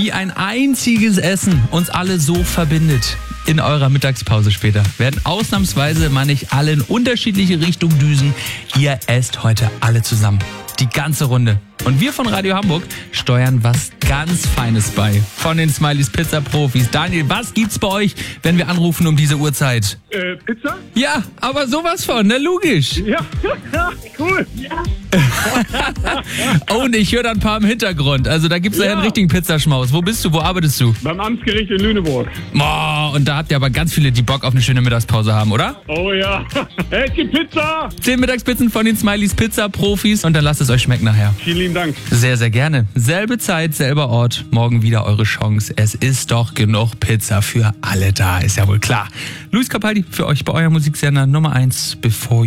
wie ein einziges Essen uns alle so verbindet. In eurer Mittagspause später werden ausnahmsweise mal nicht alle in unterschiedliche Richtungen düsen. Ihr esst heute alle zusammen. Die ganze Runde. Und wir von Radio Hamburg steuern was ganz Feines bei. Von den Smileys Pizza Profis. Daniel, was gibt's bei euch, wenn wir anrufen um diese Uhrzeit? Pizza? Ja, aber sowas von, ne? Logisch. Ja, cool. Ja. Und ich höre da ein paar im Hintergrund. Also da gibt's ja einen richtigen Pizzaschmaus. Wo bist du? Wo arbeitest du? Beim Amtsgericht in Lüneburg. Oh, und da habt ihr aber ganz viele, die Bock auf eine schöne Mittagspause haben, oder? Oh ja. Es gibt Pizza. 10 Mittagspizzen von den Smileys Pizza Profis und dann lasst es euch schmecken nachher. Vielen lieben Dank. Sehr, sehr gerne. Selbe Zeit, selber Ort. Morgen wieder eure Chance. Es ist doch genug Pizza für alle da. Ist ja wohl klar. Luis Capaldi für euch bei eurem Musiksender Nummer 1, bevor